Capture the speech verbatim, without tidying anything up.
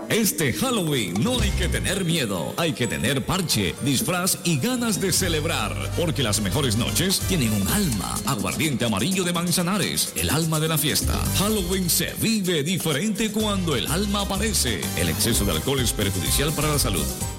Este Halloween no hay que tener miedo, hay que tener parche, disfraz y ganas de celebrar, porque las mejores noches tienen un alma. Aguardiente amarillo de Manzanares, el alma de la fiesta. Halloween se vive diferente cuando el alma aparece. El exceso de alcohol es perjudicial para la salud.